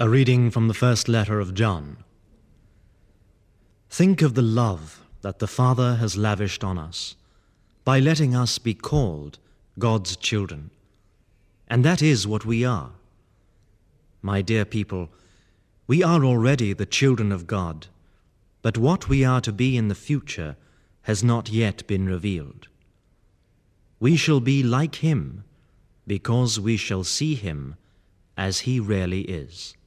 A reading from the first letter of John. Think of the love that the Father has lavished on us by letting us be called God's children. And that is what we are. My dear people, we are already the children of God, but what we are to be in the future has not yet been revealed. We shall be like Him, because we shall see Him as He really is.